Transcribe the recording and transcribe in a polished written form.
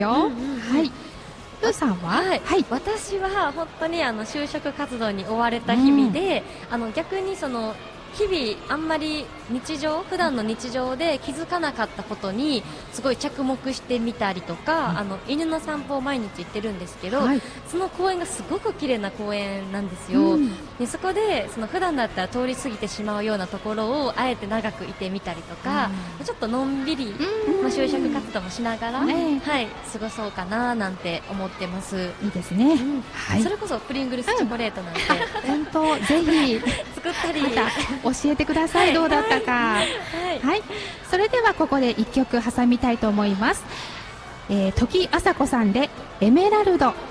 はい。ルーさんは、 私は本当に就職活動に追われた日々で、逆にその日々あんまり普段の日常で気づかなかったことにすごい着目してみたりとか、犬の散歩を毎日行ってるんですけど、その公園がすごく綺麗な公園なんですよ。でそこで普段だったら通り過ぎてしまうようなところをあえて長くいてみたりとか、ちょっとのんびり、就職活動もしながら、過ごそうかななんて思ってます。 いいですね。 それこそプリングルスチョコレートなんて、 本当ぜひ作ったりまた教えてください。どうだったか。はい。それではここで一曲挟みたいと思います。時あさこさんでエメラルド。